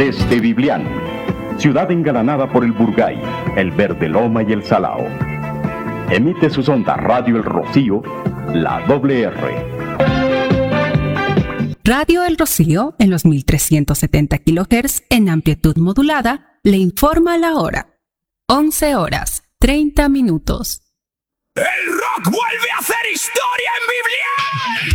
Desde Biblián, ciudad engalanada por el Burgay, el Verde Loma y el Salao. Emite sus ondas Radio El Rocío, la WR. Radio El Rocío, en los 1370 kHz en amplitud modulada, le informa la hora. 11:30. El rock vuelve a hacer historia en Biblián.